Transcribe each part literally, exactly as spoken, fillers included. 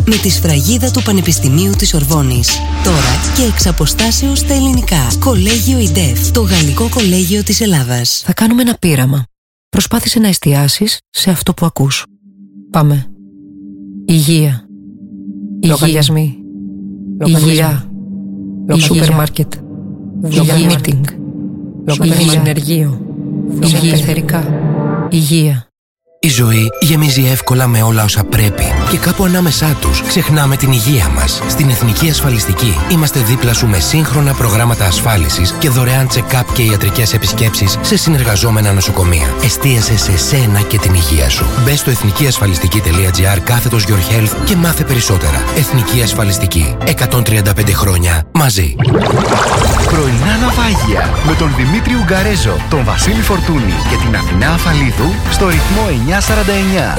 με τη σφραγίδα του Πανεπιστημίου της Σορβόνης. Τώρα και εξ αποστάσεως στα ελληνικά. Κολέγιο ΙΝΤΕΦ, το γαλλικό κολέγιο της Ελλάδας. Θα κάνουμε ένα πείραμα. Προσπάθησε να εστιάσεις σε αυτό που ακούς. Πάμε. Υγεία. Λογαριασμοί. Υγεία. Σούπερ μάρκετ. Υγεία μίτινγκ. Υγεία συνεργείο. Υγεία εθερικά. Υγεία. Η ζωή γεμίζει εύκολα με όλα όσα πρέπει και κάπου ανάμεσά τους ξεχνάμε την υγεία μας. Στην Εθνική Ασφαλιστική είμαστε δίπλα σου με σύγχρονα προγράμματα ασφάλισης και δωρεάν check-up και ιατρικές επισκέψεις σε συνεργαζόμενα νοσοκομεία. Εστίασε σε σένα και την υγεία σου. Μπες στο εθνικιασφαλιστική.gr κάθετος Your Health και μάθε περισσότερα. Εθνική Ασφαλιστική. εκατόν τριάντα πέντε χρόνια μαζί. Πρωινά ναυάγια με τον Δημήτρη Ουγγαρέζο, τον Βασίλη Φορτούνη και την Αθηνά Αφαλίδου στο ρυθμό εννιά σαράντα εννιά.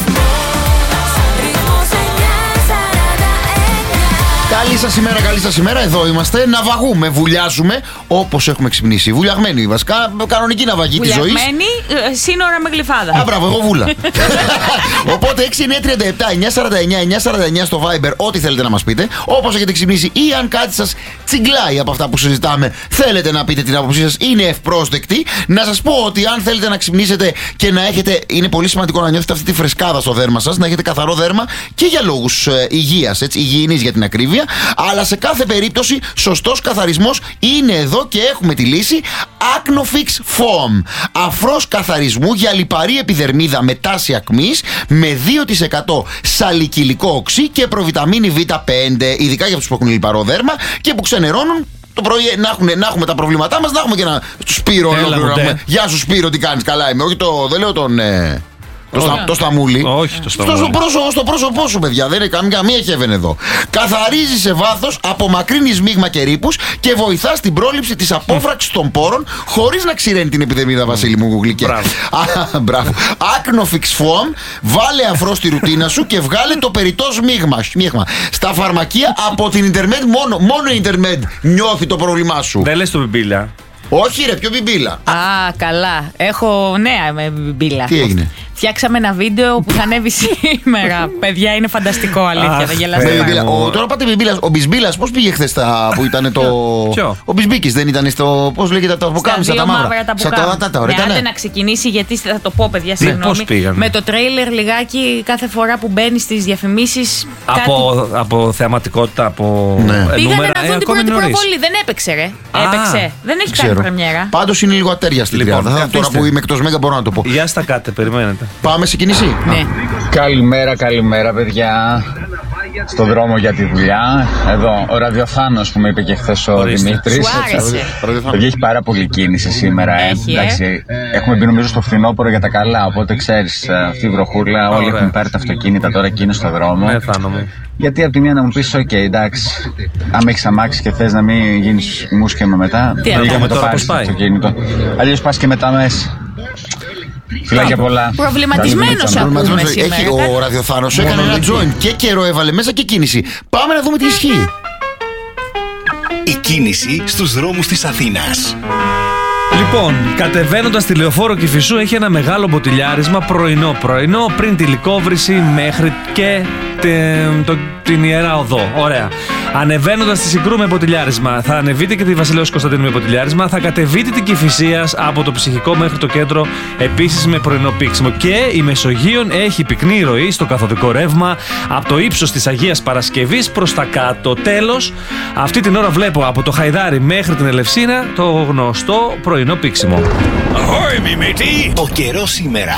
Καλή σας ημέρα, καλή σας ημέρα. Εδώ είμαστε. Ναυαγούμε, βουλιάζουμε όπως έχουμε ξυπνήσει. Βουλιαγμένοι βασικά, κανονική ναυαγή της ζωής. Βουλιαγμένοι, σύνορα με γλυφάδα. Α, μπράβο, εγώ βούλα. Οπότε έξι εννιά τριάντα επτά εννιά σαράντα εννιά εννιά σαράντα εννιά στο Viber, ό,τι θέλετε να μας πείτε. Όπως έχετε ξυπνήσει ή αν κάτι σας τσιγκλάει από αυτά που συζητάμε, θέλετε να πείτε την άποψή σας, είναι ευπρόσδεκτη. Να σας πω ότι αν θέλετε να ξυπνήσετε και να έχετε, είναι πολύ σημαντικό να νιώθετε αυτή τη φρεσκάδα στο δέρμα σας, να έχετε καθαρό δέρμα και για λόγους ε, υγείας, έτσι, υγιεινής για την ακρίβεια. Αλλά σε κάθε περίπτωση, σωστός καθαρισμός είναι εδώ και έχουμε τη λύση. Acnofix Foam. Αφρός καθαρισμού για λιπαρή επιδερμίδα με τάση ακμής, με δύο τοις εκατό σαλικυλικό οξύ και προβιταμίνη βι πέντε. Ειδικά για αυτούς που έχουν λιπαρό δέρμα και που ξενερώνουν το πρωί, να, έχουν, να έχουμε τα προβλήματά μας, να έχουμε και ένα Σπύρο. Γεια σου Σπύρο, τι κάνεις, καλά είμαι. Όχι το, δεν λέω τον... Ε... Το, στα, το σταμούλι. Όχι, το σταμούλι. Στο, στο, πρόσωπο, στο πρόσωπό σου, παιδιά. Δεν είναι καμία, καμία χέβεν εδώ. Καθαρίζει σε βάθος, απομακρύνει σμίγμα και ρήπους και βοηθά στην πρόληψη της απόφραξης των πόρων χωρίς να ξηραίνει την επιδερμίδα, Βασίλη μου, γουγλικέ. Μπράβο. Acnofix Foam, βάλε αφρό στη ρουτίνα σου και βγάλε το περιττό σμίγμα. σμίγμα. Στα φαρμακεία από την Ιντερνετ μόνο. Μόνο η Ιντερνετ νιώθει το πρόβλημά σου. Δεν λες το μπιμπίλα. Όχι, ρε, πιο μπιμπίλα. Α, καλά. Έχω νέα με μπιμπίλα. Τι έγινε? Φτιάξαμε ένα βίντεο που θα ανέβει σήμερα. Παιδιά, είναι φανταστικό, αλήθεια. Θα γελάσετε. Τώρα πάτε μπιμπίλα. Ο Μπισμπίλας πώς πήγε χθες που ήταν το. Ποιο? Ο Μπισμπίκης δεν ήταν στο. Πώς λέγεται τα πουκάμισα, τα μαύρα. Στα τα ωραία. Άντε να ξεκινήσει, γιατί θα το πω, παιδιά, συγγνώμη. Με το τρέιλερ λιγάκι κάθε φορά που μπαίνει στις διαφημίσεις. Από θεαματικότητα, από νούμερα. Πήγανε να δουν την πρώτη προβολή. Δεν έπαιξε, ρε. Έπαιξε. Δεν έχει κάνει πρεμιέρα. Πάντως είναι λίγο ατέρια στην τριάδα. Τώρα που είμαι εκτός Μέγκα μπορώ να το πω. Γεια στα κάτε, περιμένετε. Πάμε σε κίνηση. Ναι. Καλημέρα, καλημέρα παιδιά. Στον δρόμο για τη δουλειά. Εδώ ο ραδιοφάνος που με είπε και χθες ο Δημήτρης. Παιδιά, έχει πάρα πολύ κίνηση σήμερα. Ε. Εντάξει, έχουμε μπει νομίζω στο φθινόπωρο για τα καλά. Οπότε ξέρεις, αυτή η βροχούλα, όλοι έχουν πάρει τα αυτοκίνητα τώρα και είναι στο δρόμο. Ναι, φάνομαι. Γιατί από τη μία να μου πεις, οκ, okay, εντάξει, άμα έχεις αμάξει και θες να μην γίνεις μουσκεμα μετά, δεν με το πάρεις το αυτοκίνητο. Αλλιώς πας και μετά μέσα. Φιλάκια πολλά. Προβληματισμένος ακούμε σήμερα. Έχει ο ραδιοθάνος, έκανε ένα joint και καιρό έβαλε μέσα και κίνηση. Πάμε να δούμε τι ισχύει. Η κίνηση στους δρόμους της Αθήνας. Λοιπόν, κατεβαίνοντας στη Λεωφόρο Κηφισού έχει ένα μεγάλο μποτιλιάρισμα πρωινό-πρωινό πριν τη λικόβρηση μέχρι και την, το, την Ιερά Οδό. Ωραία. Ανεβαίνοντας τη Συγκρού με μποτιλιάρισμα, θα ανεβείτε και τη Βασιλέως Κωνσταντίνου με μποτιλιάρισμα, θα κατεβείτε την Κηφισίας από το Ψυχικό μέχρι το κέντρο επίσης με πρωινό πήξιμο. Και η Μεσογείων έχει πυκνή ροή στο καθοδικό ρεύμα από το ύψος της Αγίας Παρασκευής προς τα κάτω. Τέλος, αυτή την ώρα βλέπω από το Χαϊδάρι μέχρι την Ελευσίνα το γνωστό πρωινό πήξιμο. Ahoy, μη μύτη! Ο καιρός σήμερα.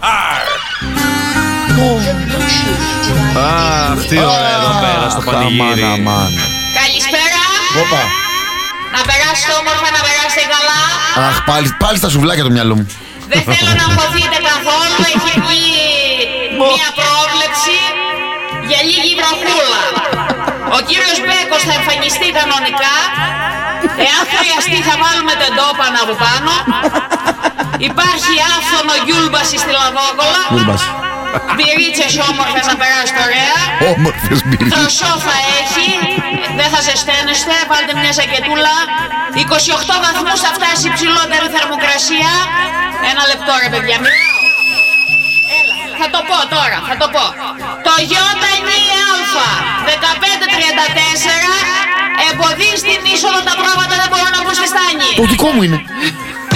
Αχ, τι ωραία εδώ πέρα στο πανηγύρι. Καλησπέρα. Να περάσετε όμορφα, να περάσετε καλά. Αχ, πάλι, πάλι στα σουβλάκια το μυαλό μου. Δεν θέλω να χωθείτε καθόλου. Έχει βγει μια πρόβλεψη για λίγη βροχούλα. Ο κύριος Μπέκος θα εμφανιστεί κανονικά. Εάν χρειαστεί θα βάλουμε το εντόπανα από πάνω. Υπάρχει άφθονο γιούλμπαση στη Λαδόκολα. Μπυρίτσες όμορφες να περάσετε ωραία. Όμορφες μπυρίτσες. Τροσό θα έχει. Δεν θα ζεσταίνεστε. Βάλτε μια ζακετούλα. είκοσι οκτώ βαθμούς θα φτάσει η ψηλότερη θερμοκρασία. Ένα λεπτό ρε παιδιά. Έλα, θα το πω τώρα, θα το πω. Το Ιότα εννιά Α τριάντα τέσσερα εμποδίζει την είσοδο, τα πράγματα δεν μπορούν να μπουν στη στάνη. Το δικό μου είναι.